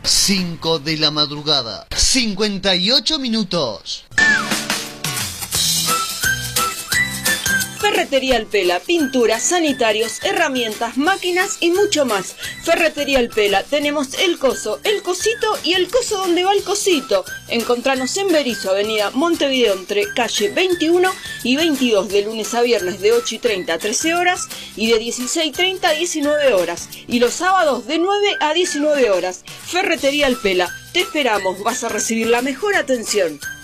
5 de la madrugada, 58 minutos. Ferretería El Pela, pinturas, sanitarios, herramientas, máquinas y mucho más. Ferretería El Pela, tenemos el coso, el cosito y el coso donde va el cosito. Encontranos en Berisso, avenida Montevideo, entre calle 21 y 22, de lunes a viernes de 8:30 a 13 horas y de 16:30 a 19 horas. Y los sábados de 9 a 19 horas. Ferretería El Pela, te esperamos, vas a recibir la mejor atención.